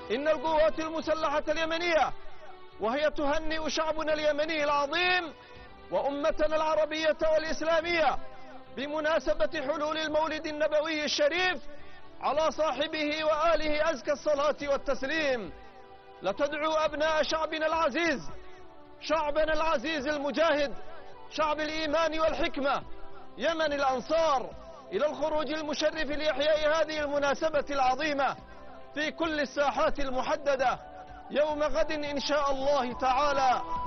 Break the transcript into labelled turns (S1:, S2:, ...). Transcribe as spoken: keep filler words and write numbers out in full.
S1: إن القوات المسلحة اليمنية وهي تهنئ شعبنا اليمني العظيم وأمتنا العربية والإسلامية بمناسبة حلول المولد النبوي الشريف على صاحبه وآله أزكى الصلاة والتسليم، لتدعو أبناء شعبنا العزيز، شعبنا العزيز المجاهد، شعب الإيمان والحكمة، يمن الأنصار، إلى الخروج المشرف لإحياء هذه المناسبة العظيمة في كل الساحات المحددة يوم غد إن شاء الله تعالى.